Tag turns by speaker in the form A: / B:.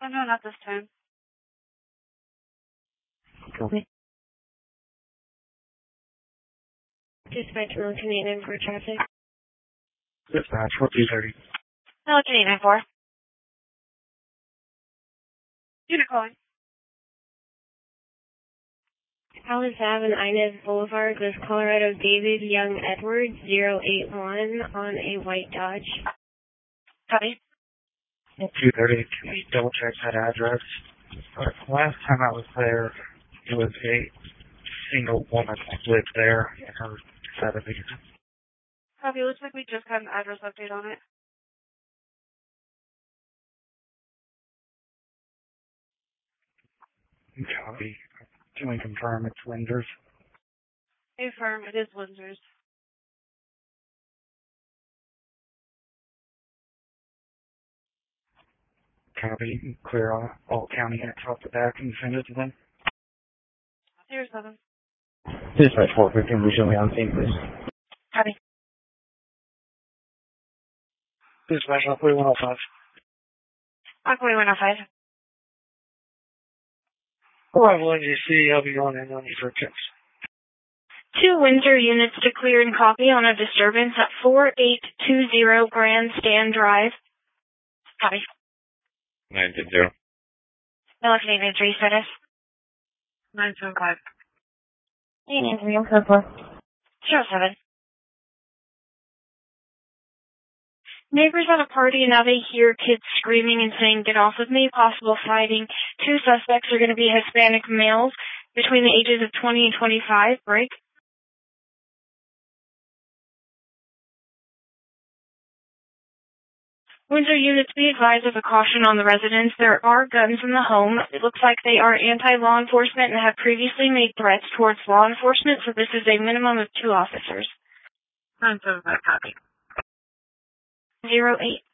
A: Oh, no, not this time.
B: Copy.
C: Dispatch Millington 894 traffic.
B: Dispatch 4230.
A: Millington 894. Unit calling.
C: Alice Ave and Inez Boulevard with Colorado David Young Edwards 081 on a white Dodge.
A: Copy.
B: 230. Can we double check that address? Last time I was there, it was a single woman that lived there in her 70s.
A: Copy. Looks like we just got an address update on it.
B: Copy. Can we confirm it's Windsor's?
A: Affirm, it is Windsor's.
B: Copy. Clear all county hits off the back and send it to them.
A: 07.
B: Dispatch 415 recently on scene, please.
A: Copy.
B: Dispatch 4105.
A: Aqua 105.
B: Arrival NGC, I'll be going in on you for tips.
C: 2 Windsor units to clear and copy on a disturbance at 4820 Grandstand Drive.
A: Copy.
D: 960.
A: Millington 893 status. 975.
C: 893
A: 07.
C: Neighbors at a party and now they hear kids screaming and saying, "Get off of me," possible fighting. 2 suspects are going to be Hispanic males between the ages of 20 and 25. Break. Windsor units, be advised of a caution on the residence. There are guns in the home. It looks like they are anti-law enforcement and have previously made threats towards law enforcement, so this is a minimum of 2 officers.
A: 975. Copy.
C: 08.